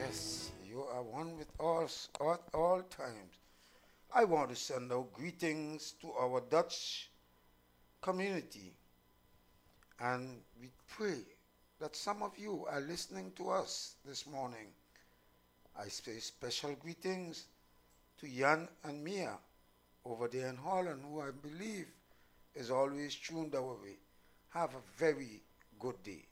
Yes, you are one with us at all times. I want to send out greetings to our Dutch community, and we pray that some of you are listening to us this morning. I say special greetings to Jan and Mia over there in Holland, who I believe is always tuned our way. Have a very good day.